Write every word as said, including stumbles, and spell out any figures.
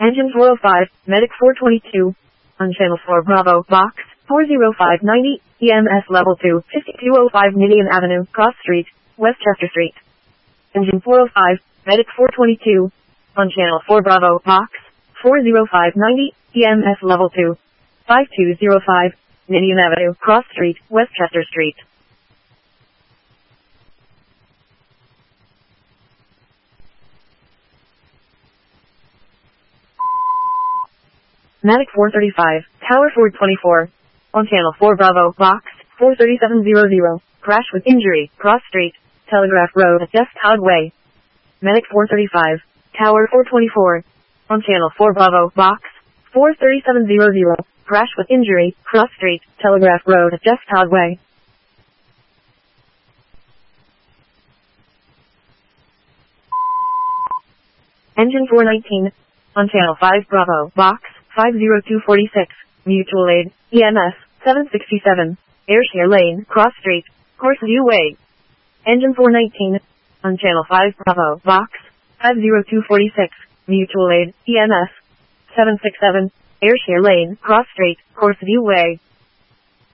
Engine four oh five, Medic four twenty-two. On channel four Bravo, box, four oh five ninety, E M S level two, fifty-two oh five Midian Avenue, Cross Street, Westchester Street. Engine four oh five, Medic four twenty-two. On channel four Bravo, box, four oh five ninety, E M S level two, five two oh five, Midian Avenue, Cross Street, Westchester Street. Medic four thirty-five, Tower four twenty-four. On channel four Bravo, box, four thirty-seven hundred. Crash with injury, Cross Street, Telegraph Road at Jeff Todd Way. Medic four thirty-five, Tower four twenty-four. On channel four Bravo, box, four thirty-seven hundred. Crash with injury, Cross Street, Telegraph Road at Jeff Todd Way. Engine four nineteen. On channel five Bravo, box, five oh two forty-six, Mutual Aid, E M S, seven sixty-seven, Ayrshire Lane, Cross Street, Horseview Way. Engine four nineteen. On channel five Bravo, box, five oh two forty-six, Mutual Aid, E M S, seven sixty-seven, Ayrshire Lane, Cross Street, Horseview Way.